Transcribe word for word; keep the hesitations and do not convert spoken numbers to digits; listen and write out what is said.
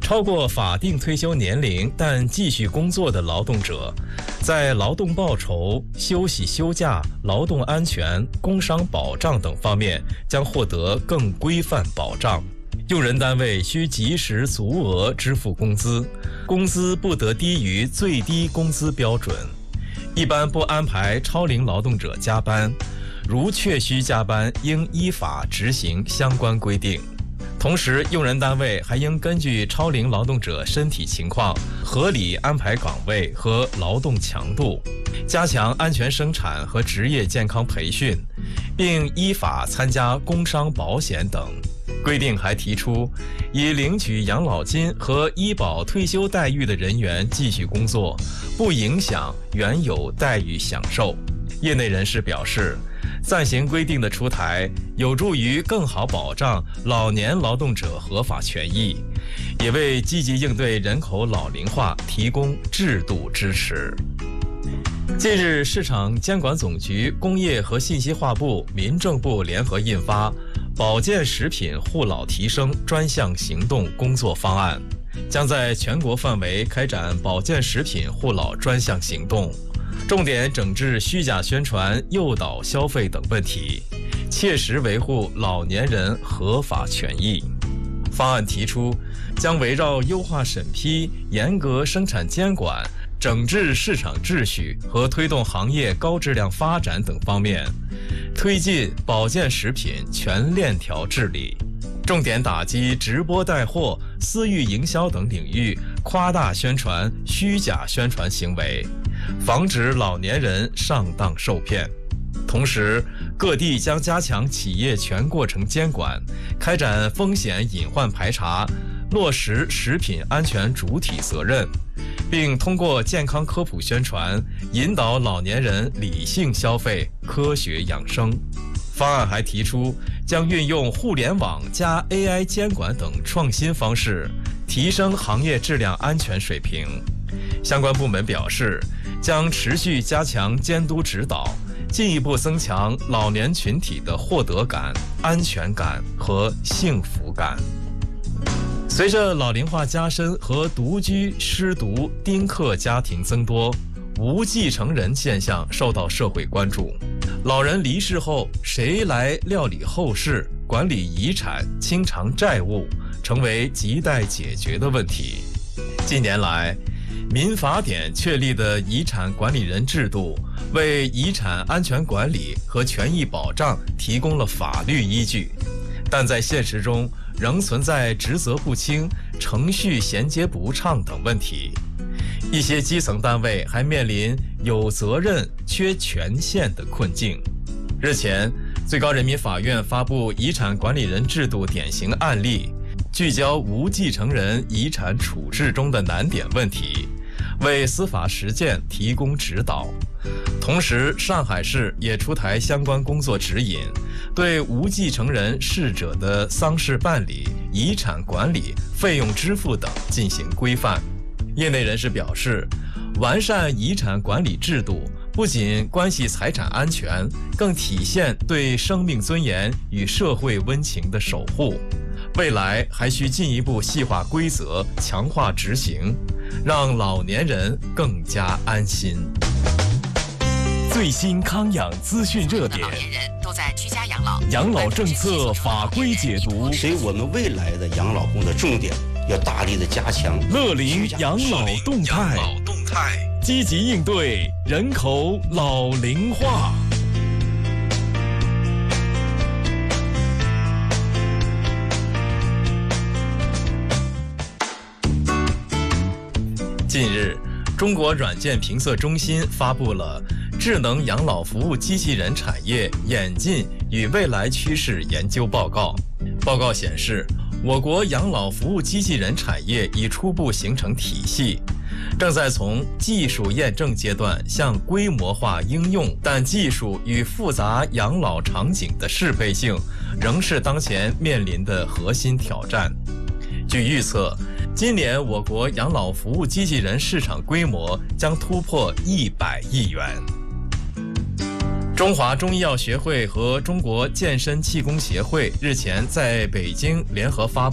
超过法定退休年龄但继续工作的劳动者，在劳动报酬、休息休假、劳动安全、工伤保障等方面将获得更规范保障。用人单位需及时足额支付工资，工资不得低于最低工资标准。一般不安排超龄劳动者加班，如确需加班，应依法执行相关规定。同时，用人单位还应根据超龄劳动者身体情况，合理安排岗位和劳动强度，加强安全生产和职业健康培训，并依法参加工伤保险等。规定还提出，已领取养老金和医保退休待遇的人员继续工作，不影响原有待遇享受。业内人士表示，暂行规定的出台，有助于更好保障老年劳动者合法权益，也为积极应对人口老龄化提供制度支持。近日，市场监管总局、工业和信息化部、民政部联合印发《保健食品护老提升专项行动工作方案》，将在全国范围开展保健食品护老专项行动，重点整治虚假宣传、诱导消费等问题，切实维护老年人合法权益。方案提出，将围绕优化审批、严格生产监管、整治市场秩序和推动行业高质量发展等方面，推进保健食品全链条治理，重点打击直播带货、私域营销等领域夸大宣传、虚假宣传行为，防止老年人上当受骗。同时，各地将加强企业全过程监管，开展风险隐患排查，落实食品安全主体责任，并通过健康科普宣传，引导老年人理性消费、科学养生。方案还提出，将运用互联网加 A I 监管等创新方式，提升行业质量安全水平。相关部门表示，将持续加强监督指导，进一步增强老年群体的获得感、安全感和幸福感。随着老龄化加深和独居、失独、丁克家庭增多，无继承人现象受到社会关注。老人离世后，谁来料理后事、管理遗产、清偿债务，成为亟待解决的问题。近年来，民法典确立的遗产管理人制度，为遗产安全管理和权益保障提供了法律依据，但在现实中仍存在职责不清、程序衔接不畅等问题。一些基层单位还面临有责任缺权限的困境。日前，最高人民法院发布遗产管理人制度典型案例，聚焦无继承人遗产处置中的难点问题，为司法实践提供指导。同时，上海市也出台相关工作指引，对无继承人逝者的丧事办理、遗产管理、费用支付等进行规范。业内人士表示，完善遗产管理制度不仅关系财产安全，更体现对生命尊严与社会温情的守护。未来还需进一步细化规则，强化执行，让老年人更加安心。最新康养资讯热点， 老年人都在居家养老， 养老政策法规解读， 所以我们未来的养老工作重点要大力的加强乐龄养老动态，积极应对人口老龄化。近日，中国软件评测中心发布了智能养老服务机器人产业演进与未来趋势研究报告。报告显示，我国养老服务机器人产业已初步形成体系，正在从技术验证阶段向规模化应用，但技术与复杂养老场景的适配性仍是当前面临的核心挑战。据预测，今年我国养老服务机器人市场规模将突破一百亿元。中华中医药学会和中国健身气功协会日前在北京联合发布